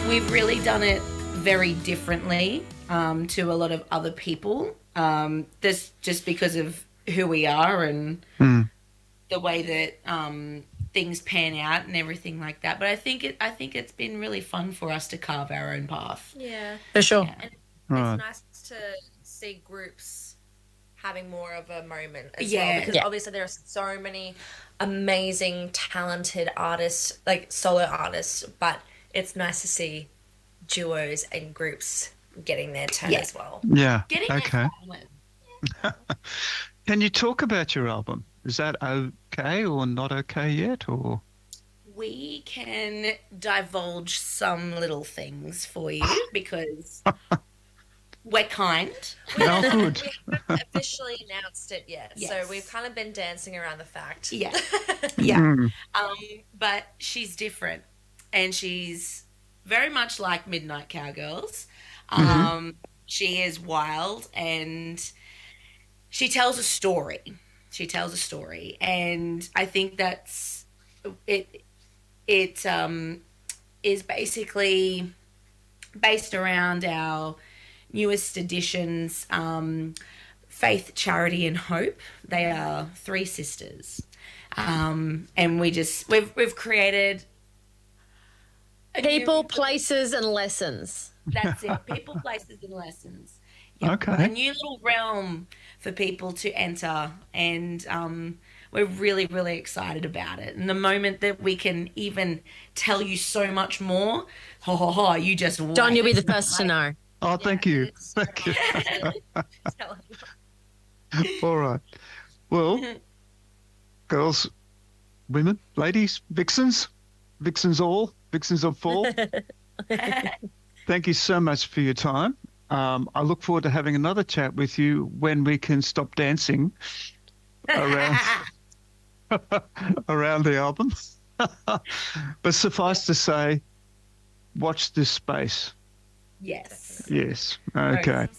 We've really done it very differently to a lot of other people. This just because of who we are and the way that things pan out and everything like that. But I think it's been really fun for us to carve our own path. Yeah. For sure. Yeah. And Right. it's nice to see groups having more of a moment as Yeah. well. Because Yeah. obviously there are so many amazing, talented artists, like solo artists, but it's nice to see duos and groups getting their turn Yeah. as well. Yeah. Getting Okay. it Can you talk about your album? Is that okay or not okay yet? Or We can divulge some little things for you because we're kind. oh, good. We haven't officially announced it yet, Yes. so we've kind of been dancing around the fact. Yeah. Yeah. Mm. But she's different and she's very much like Midnight Cowgirls. She is wild and she tells a story. She tells a story. And I think that's it. It is basically based around our newest editions, Faith, Charity, and Hope. They are three sisters, and we've created a People, new, places, and lessons. that's it. People, places, and lessons. Yep. Okay. A new little realm for people to enter, and we're really, really excited about it. And the moment that we can even tell you so much more, you just wait. Don, you'll be the first to know. Oh, thank you. It's so Thank you. Telling you. All right. Well, girls, women, ladies, vixens of fall. Thank you so much for your time. I look forward to having another chat with you when we can stop dancing around around the album. But suffice to say, watch this space. Yes. Yes. Okay.